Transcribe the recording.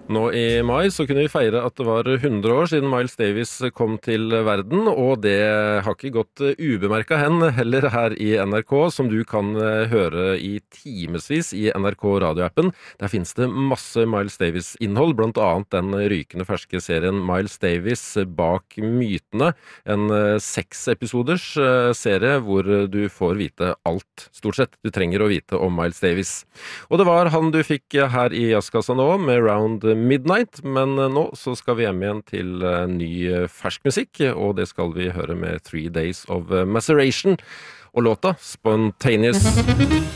Nå i mai så kunne vi feire at det var 100 år siden Miles Davis kom til verden, og det har ikke gått ubemerket hen heller her i NRK, som du kan høre i timesvis i NRK radioappen. Der finnes det masse Miles Davis-innhold, blant annet den rykende ferske serien Miles Davis bak mytene, en 6-episoders serie hvor du får vite alt, stort sett, du trenger å vite om Miles Davis. Og det var han du fikk her i Jazzkassa nå, med Round Midnight, men nå så skal vi hjem igjen til ny fersk musikk, og det skal vi høre med 3 Days of Maceration, og låta Spontaneous.